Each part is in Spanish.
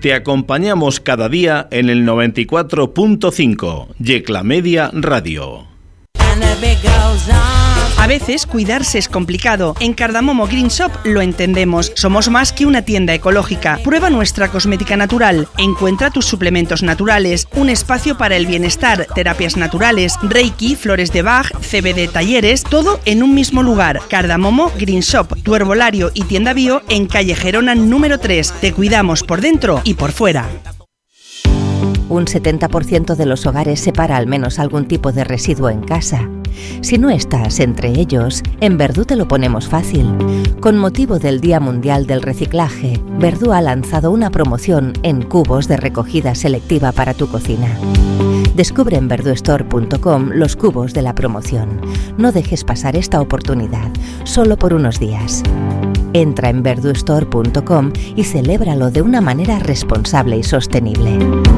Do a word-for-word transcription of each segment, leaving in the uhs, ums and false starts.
Te acompañamos cada día en el noventa y cuatro punto cinco, Yecla Media Radio. A veces cuidarse es complicado. En Cardamomo Green Shop lo entendemos. Somos más que una tienda ecológica. Prueba nuestra cosmética natural. Encuentra tus suplementos naturales, un espacio para el bienestar, terapias naturales, Reiki, flores de Bach, C B D talleres, todo en un mismo lugar. Cardamomo Green Shop, tu herbolario y tienda bio en calle Gerona número tres. Te cuidamos por dentro y por fuera. Un setenta por ciento de los hogares separa al menos algún tipo de residuo en casa. Si no estás entre ellos, en Verdú te lo ponemos fácil. Con motivo del Día Mundial del Reciclaje, Verdú ha lanzado una promoción en cubos de recogida selectiva para tu cocina. Descubre en verdú store punto com los cubos de la promoción. No dejes pasar esta oportunidad, solo por unos días. Entra en verdú store punto com y celébralo de una manera responsable y sostenible.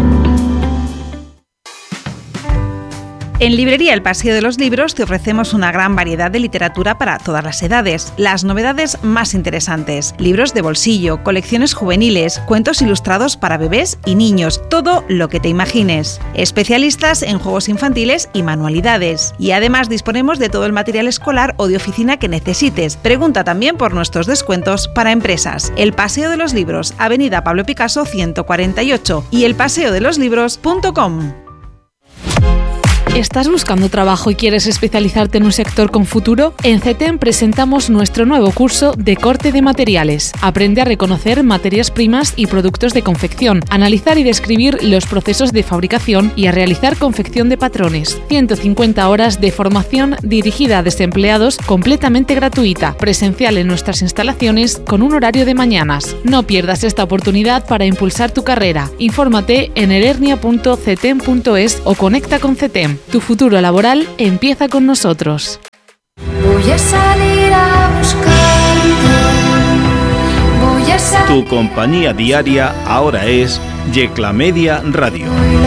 En Librería El Paseo de los Libros te ofrecemos una gran variedad de literatura para todas las edades, las novedades más interesantes, libros de bolsillo, colecciones juveniles, cuentos ilustrados para bebés y niños, todo lo que te imagines. Especialistas en juegos infantiles y manualidades. Y además disponemos de todo el material escolar o de oficina que necesites. Pregunta también por nuestros descuentos para empresas. El Paseo de los Libros, Avenida Pablo Picasso ciento cuarenta y ocho y el paseo de los libros punto com. ¿Estás buscando trabajo y quieres especializarte en un sector con futuro? En CETEM presentamos nuestro nuevo curso de corte de materiales. Aprende a reconocer materias primas y productos de confección, analizar y describir los procesos de fabricación y a realizar confección de patrones. ciento cincuenta horas de formación dirigida a desempleados completamente gratuita, presencial en nuestras instalaciones con un horario de mañanas. No pierdas esta oportunidad para impulsar tu carrera. Infórmate en erernia punto cetem punto es o conecta con CETEM. Tu futuro laboral empieza con nosotros. Voy a salir a buscarte. Voy a salir. Tu compañía diaria ahora es Yecla Media Radio.